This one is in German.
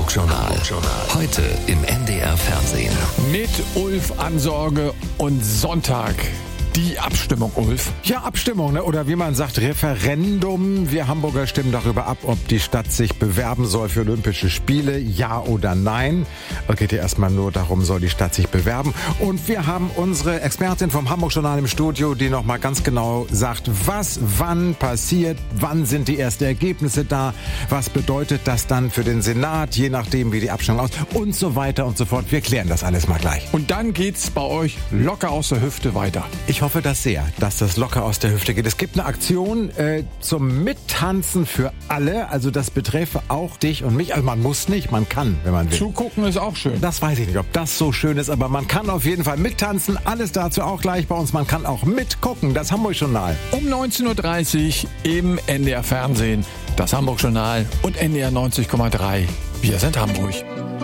Hamburg-Journal. Heute im NDR Fernsehen. Mit Ulf Ansorge und Sonntag. Die Abstimmung, Ulf. Ja, Abstimmung, ne? Oder wie man sagt, Referendum. Wir Hamburger stimmen darüber ab, ob die Stadt sich bewerben soll für Olympische Spiele, ja oder nein. Es geht ja erstmal nur darum, soll die Stadt sich bewerben. Und wir haben unsere Expertin vom Hamburg-Journal im Studio, die nochmal ganz genau sagt, was wann passiert, wann sind die ersten Ergebnisse da, was bedeutet das dann für den Senat, je nachdem, wie die Abstimmung aus und so weiter und so fort. Wir klären das alles mal gleich. Und dann geht's bei euch locker aus der Hüfte weiter. Ich hoffe das sehr, dass das locker aus der Hüfte geht. Es gibt eine Aktion zum Mittanzen für alle. Also das betreffe auch dich und mich. Also man muss nicht, man kann, wenn man will. Zugucken ist auch schön. Das weiß ich nicht, ob das so schön ist, aber man kann auf jeden Fall mittanzen. Alles dazu auch gleich bei uns. Man kann auch mitgucken. Das Hamburg-Journal. Um 19.30 Uhr im NDR Fernsehen. Das Hamburg-Journal und NDR 90,3. Wir sind Hamburg.